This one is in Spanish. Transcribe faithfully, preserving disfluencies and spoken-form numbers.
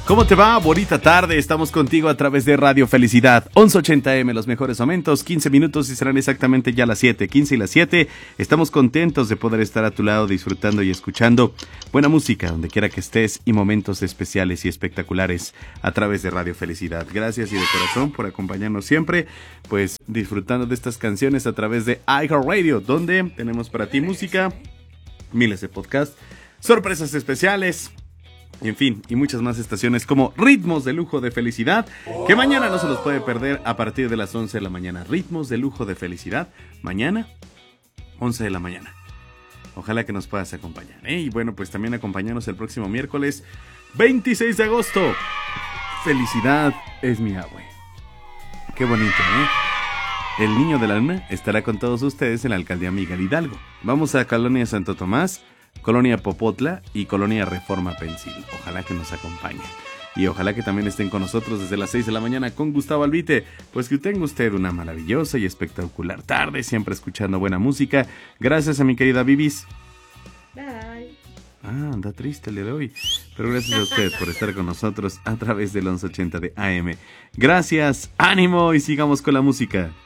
¿Cómo te va? Bonita tarde, estamos contigo a través de Radio Felicidad, once ochenta eme, los mejores momentos, quince minutos y serán exactamente ya las siete, quince y las siete. Estamos contentos de poder estar a tu lado disfrutando y escuchando buena música donde quiera que estés y momentos especiales y espectaculares a través de Radio Felicidad. Gracias y de corazón por acompañarnos siempre, pues disfrutando de estas canciones a través de iHeartRadio, donde tenemos para ti música, miles de podcasts, sorpresas especiales, en fin, y muchas más estaciones como Ritmos de Lujo de Felicidad, que mañana no se los puede perder a partir de las once de la mañana. Ritmos de Lujo de Felicidad, mañana, once de la mañana. Ojalá que nos puedas acompañar, ¿eh? Y bueno, pues también acompañarnos el próximo miércoles, veintiséis de agosto. Felicidad es mi abue. Qué bonito, ¿eh? El niño de la luna estará con todos ustedes en la alcaldía Miguel Hidalgo. Vamos a Colonia Santo Tomás, Colonia Popotla y Colonia Reforma Pensil. Ojalá que nos acompañen. Y ojalá que también estén con nosotros desde las seis de la mañana con Gustavo Albite. Pues que tenga usted una maravillosa y espectacular tarde, siempre escuchando buena música. Gracias a mi querida Bibis. Bye. Ah, anda triste el día de hoy. Pero gracias a usted por estar con nosotros a través del once ochenta de A M. Gracias, ánimo y sigamos con la música.